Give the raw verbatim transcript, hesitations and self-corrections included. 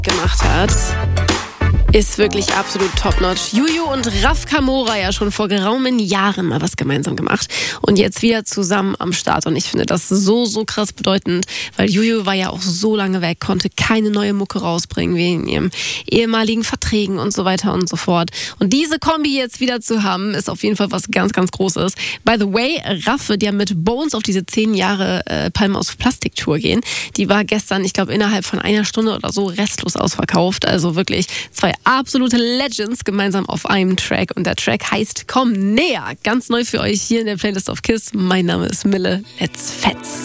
gemacht hat, ist wirklich absolut top-notch. Juju und Raf Kamora ja schon vor geraumen Jahren mal was gemeinsam gemacht und jetzt wieder zusammen am Start. Und ich finde das so, so krass bedeutend, weil Juju war ja auch so lange weg, konnte keine neue Mucke rausbringen wegen ihrem ehemaligen Verträgen und so weiter und so fort. Und diese Kombi jetzt wieder zu haben, ist auf jeden Fall was ganz, ganz Großes. By the way, Raf wird ja mit Bones auf diese zehn Jahre äh, Palmen aus Plastik-Tour gehen. Die war gestern, ich glaube, innerhalb von einer Stunde oder so restlos ausverkauft. Also wirklich zwei absolute Legends gemeinsam auf einem Track. Und der Track heißt Komm näher. Ganz neu für euch hier in der Playlist auf KISS. Mein Name ist Mille. Let's fetz.